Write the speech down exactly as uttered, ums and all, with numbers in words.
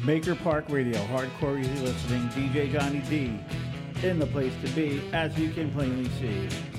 Maker Park Radio, hardcore easy listening, D J Johnny D, in the place to be, as you can plainly see.